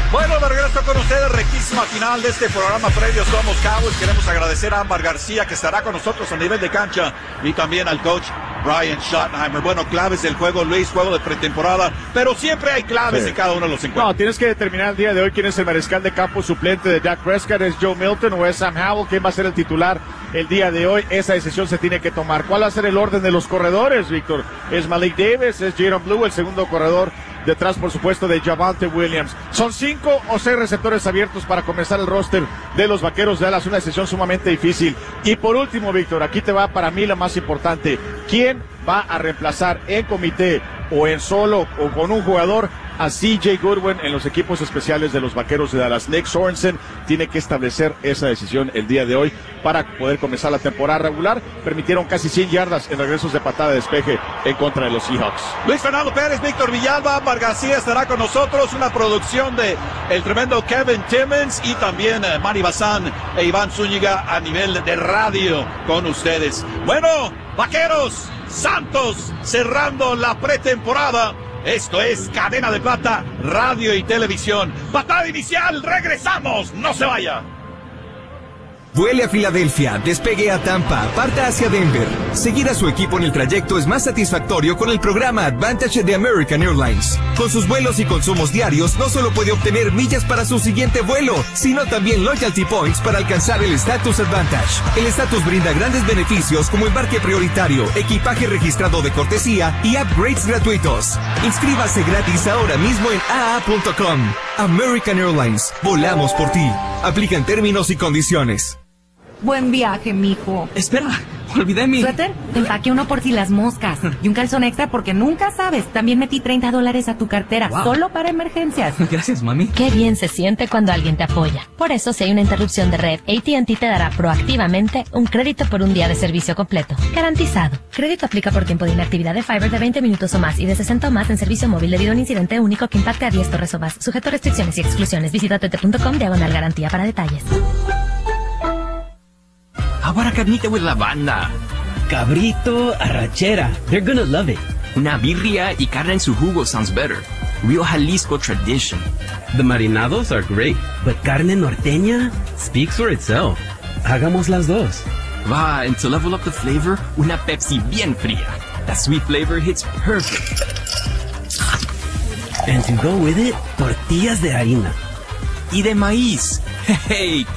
Bueno, de regreso con ustedes, rectísima final de este programa previo Somos Cowboys. Queremos agradecer a Ámbar García, que estará con nosotros a nivel de cancha, y también al coach Brian Schottenheimer. Bueno, claves del juego, Luis, juego de pretemporada, pero siempre hay claves en cada uno de los encuentros. No, tienes que determinar el día de hoy quién es el mariscal de campo suplente de Dak Prescott. ¿Es Joe Milton o es Sam Howell? ¿Quién va a ser el titular el día de hoy? Esa decisión se tiene que tomar. ¿Cuál va a ser el orden de los corredores, Víctor? ¿Es Malik Davis? ¿Es Jaron Blue, el segundo corredor? Detrás, por supuesto, de Javonte Williams. Son 5 o 6 receptores abiertos para comenzar el roster de los Vaqueros de Dallas. Una decisión sumamente difícil. Y por último, Víctor, aquí te va para mí la más importante. ¿Quién va a reemplazar en comité o en solo o con un jugador a CJ Goodwin en los equipos especiales de los Vaqueros de Dallas? Nick Sorensen tiene que establecer esa decisión el día de hoy para poder comenzar la temporada regular. Permitieron casi 100 yardas en regresos de patada de despeje en contra de los Seahawks. Luis Fernando Pérez, Víctor Villalba, Ámbar García estará con nosotros. Una producción de el tremendo Kevin Timmons y también Manny Bazán e Iván Zúñiga a nivel de radio con ustedes. Bueno, Vaqueros, Santos, cerrando la pretemporada. Esto es Cadena de Plata, radio y televisión. Patada inicial, regresamos, no se vaya. Vuele a Filadelfia, despegue a Tampa, parta hacia Denver. Seguir a su equipo en el trayecto es más satisfactorio con el programa Advantage de American Airlines. Con sus vuelos y consumos diarios, no solo puede obtener millas para su siguiente vuelo, sino también loyalty points para alcanzar el Status Advantage. El Status brinda grandes beneficios como embarque prioritario, equipaje registrado de cortesía y upgrades gratuitos. Inscríbase gratis ahora mismo en aa.com. American Airlines, volamos por ti. Aplican términos y condiciones. Buen viaje, mijo. Espera, olvidé mi... ¿Suéter? Te empaqué uno por si las moscas. Y un calzón extra porque nunca sabes. También metí $30 a tu cartera, solo para emergencias. Gracias, mami. Qué bien se siente cuando alguien te apoya. Por eso, si hay una interrupción de red, AT&T te dará proactivamente un crédito por un día de servicio completo. Garantizado. Crédito aplica por tiempo de inactividad de Fiber de 20 minutos o más y de 60 o más en servicio móvil debido a un incidente único que impacte a 10 torres o más. Sujeto a restricciones y exclusiones. Visita tt.com/garantía para detalles. Ahora carnita with lavanda. Cabrito, arrachera. They're gonna love it. Una birria y carne en su jugo sounds better. Real Jalisco tradition. The marinados are great, but carne norteña speaks for itself. Hagamos las dos. Va, and to level up the flavor, una Pepsi bien fría. That sweet flavor hits perfect. And to go with it, tortillas de harina. Y de maíz. Hey,